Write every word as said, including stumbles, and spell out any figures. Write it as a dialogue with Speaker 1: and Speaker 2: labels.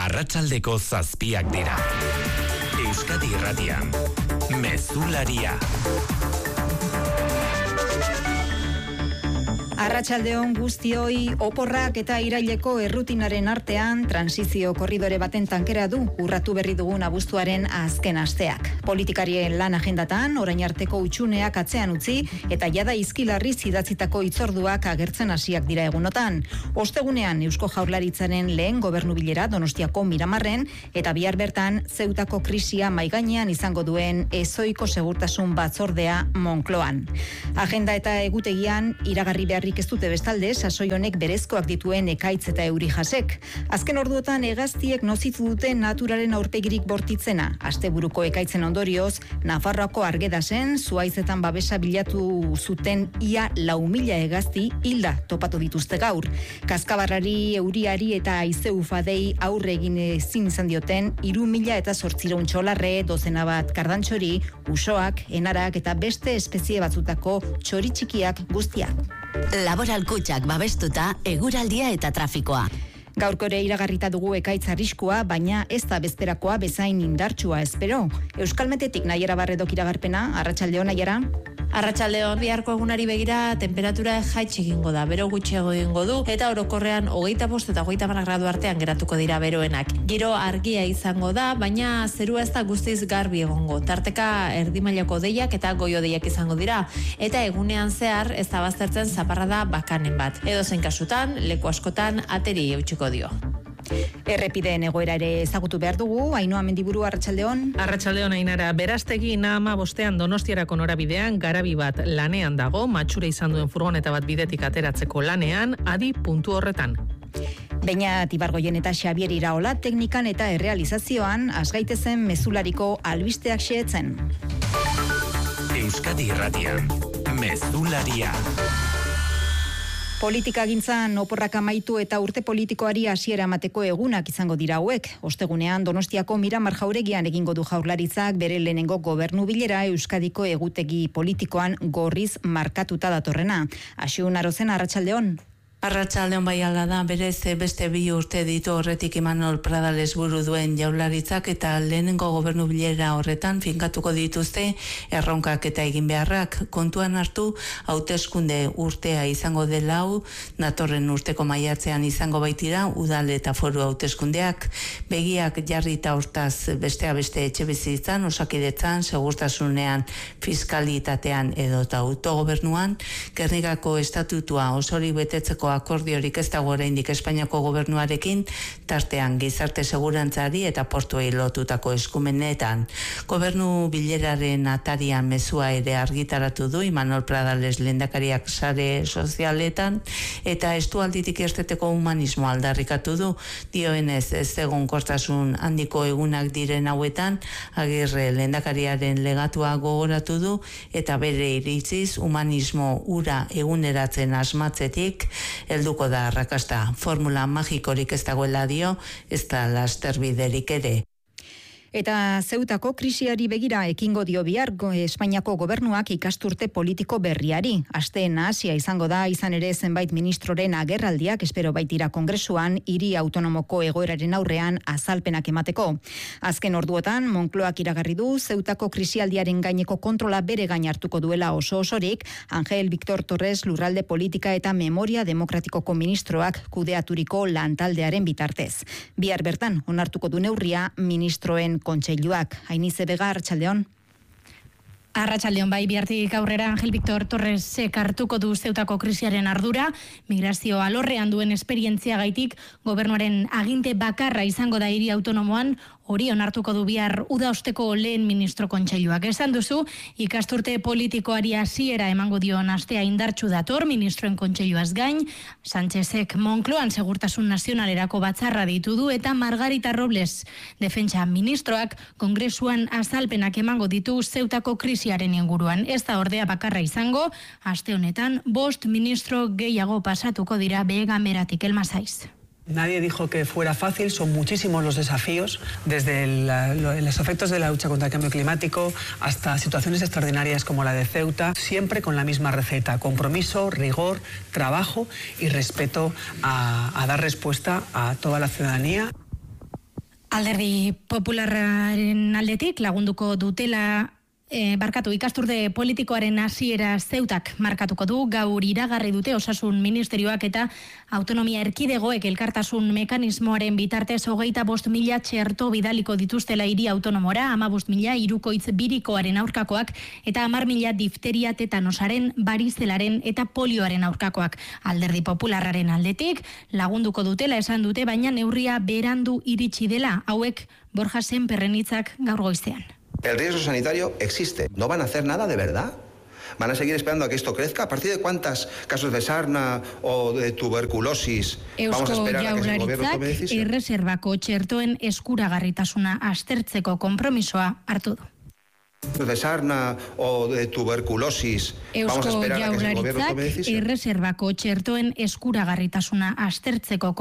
Speaker 1: Arratsaldeko zazpiak dira. Euskadi Irratian, Mezularia.
Speaker 2: Arratsaldeon guztioi, oporrak eta iraileko errutinaren artean transizio korridore baten tankera du urratu berri dugun abuztuaren azken asteak. Politikarien lan agendatan orain arteko utxuneak atzean utzi eta jada izkilarriz idatzitako hitzorduak agertzen hasiak dira egunotan. Ostegunean Eusko Jaurlaritzaren lehen gobernu bilera Donostiako Miramarren eta bihar bertan Zeutako krisia maigainean izango duen ezoiko segurtasun batzordea Moncloan. Agenda eta egutegian iragarri beharrik ez dute bestalde, sasoi honek berezkoak dituen ekaitz eta euri jasek. Azken orduotan hegaztiek nozitu dute naturaren aurpegirik bortitzena. Asteburuko ekaitzen ondorioz, Nafarroako Argedasen, Zuaizetan babesa bilatu zuten ia lau mila hegazti hilda topatu dituzte gaur. Kaskabarrari, euriari eta haize ufadei aurre egin ezin izan dioten, hiru mila eta zortziehun txolarre, dozena bat kardantxori, usoak, enarak eta beste espezie batzutako txori txikiak guztiak.
Speaker 3: Laboral Kutxak babestuta eguraldia eta trafikoa.
Speaker 2: Gaurko ere iragarrita dugu ekaitz arriskua, baina ez da bezperakoa bezain indartsua espero. Euskalmetetik Naiara Barredok iragarpena, arratsaldeon Naiara.
Speaker 4: Arratsaldeon, biharko egunari begira temperatura jaitsi egingo da, bero gutxiago egingo du eta orokorrean hogeita bost eta hogeita hamar gradu artean geratuko dira beroenak. Giro argia izango da, baina zerua ez da guztiz garbi egongo. Tarteka erdimailako deiak eta goio-deiak izango dira eta egunean zehar ez da baztertzen zaparrada bakanen bat. Edozein kasutan, leku askotan ateri eutsiko dio.
Speaker 2: Errepideen egoera ere ezagutu behar dugu. Ainhoa Mendiburu, arratsaldeon.
Speaker 5: Arratsaldeon Ainara, Berastegi Nama bostean Donostiarako norabidean garabi bat lanean dago, matxura izan duen furgoneta bat bidetik ateratzeko lanean, adi puntu horretan.
Speaker 2: Beñat Ibargoien eta Xabier Iraola teknikan eta errealizazioan azgaitezen mezulariko albisteak xehetzen.
Speaker 1: Euskadi Irratian, Mezularia.
Speaker 2: Politikagintzan oporrak amaitu eta urte politikoari hasiera emateko egunak izango dira hauek. Ostegunean Donostiako Miramar jauregian egingo du Jaurlaritzak bere lehenengo gobernu bilera Euskadiko egutegi politikoan gorriz markatuta datorrena. Asun Arozen, arratsaldeon.
Speaker 6: Arratsaldeon bai ala da, berez beste bi urte ditu horretik Imanol Pradales buru duen Jaurlaritzak eta lehenengo gobernu bilera horretan finkatuko dituzte erronkak eta egin beharrak. Kontuan hartu, hauteskunde urtea izango dela hau, datorren urteko maiatzean izango baitira udal eta foru hauteskundeak, begiak jarrita hortaz bestea beste etxebizitzan, osakidetzan, segurtasunean, fiskalitatean edo eta autogobernuan, Gernikako estatutua osori betetzeko akordiorik ez dago oraindik Espainiako gobernuarekin, tartean gizarte segurantzari eta portuei lotutako eskumenetan. Gobernu bileraren atarian mezua ere argitaratu du Imanol Pradales lehendakariak sare sozialetan eta estualditik esteteko humanismo aldarrikatu du, dioenez ez egonkortasun handiko egunak diren hauetan, Agirre lehendakariaren legatua gogoratu du eta bere iritziz humanismo ura eguneratzen asmatzetik helduko da arrakasta. Formula magikorik ez dagoela dio, ez da lasterbiderik ere.
Speaker 2: Eta Zeutako krisiari begira ekingo dio bihar Espainiako gobernuak ikasturte politiko berriari. Asteen nahasia izango da, izan ere zenbait ministroren agerraldiak espero baitira kongresuan hiri autonomoko egoeraren aurrean azalpenak emateko. Azken orduotan, Moncloak iragarri du Zeutako krisialdiaren gaineko kontrola bere gain hartuko duela oso osorik, Angel Victor Torres lurralde politika eta memoria demokratikoko ministroak kudeaturiko lantaldearen bitartez. Bihar bertan, onartuko du neurria ministroen kontseiluak. Ainize Bega, arratsaldeon.
Speaker 7: Arratsaldeon bai, bihartik aurrera Angel Victor Torresek hartuko du Zeutako krisiaren ardura, migrazio alorrean duen esperientziagaitik gobernuaren aginte bakarra izango da hiri autonomoan, hori onartuko du bihar udaosteko lehen ministro kontseiluak. Esan duzu, ikasturte politikoari hasiera emango dion astea indartsu dator ministroen kontseiluaz gain, Sánchezek Moncloan segurtasun nazionalerako batzarra deitu du eta Margarita Robles defentsa ministroak kongresuan azalpenak emango ditu Zeutako krisiaren inguruan. Ez da ordea bakarra izango, aste honetan bost ministro gehiago pasatuko dira behegameratik Elmasaiz.
Speaker 8: Nadie dijo que fuera fácil, son muchísimos los desafíos, desde el, los efectos de la lucha contra el cambio climático hasta situaciones extraordinarias como la de Ceuta, siempre con la misma receta: compromiso, rigor, trabajo y respeto a, a dar respuesta a toda la ciudadanía.
Speaker 7: Alderdi Popularraren aldetik lagunduko dutela E, barkatu, ikasturde politikoaren hasiera zeutak markatuko du, gaur iragarri dute Osasun Ministerioak eta Autonomia Erkidegoek elkartasun mekanismoaren bitartez hogeita bost mila txerto bidaliko dituztela hiri autonomora, ama bost mila hirukoitz birikoaren aurkakoak eta hamar mila difteria tetanosaren, barizelaren eta polioaren aurkakoak. Alderdi Popularraren aldetik lagunduko dutela esan dute, baina neurria berandu iritsi dela, hauek Borja Senperren hitzak gaur goizean.
Speaker 9: El riesgo sanitario existe. ¿No van a hacer nada de verdad? ¿Van a seguir esperando a que esto crezca? ¿A partir de cuántos casos de sarna o de tuberculosis vamos a esperar a que el gobierno tome decisión?
Speaker 7: Eusko Erreserbako txertoen eskuragarritasuna aztertzeko konpromisoa hartu du.
Speaker 9: De sarna o de tuberculosis vamos a esperar a que el gobierno tome decisión?
Speaker 7: Eusko Erreserbako txertoen eskuragarritasuna aztertzeko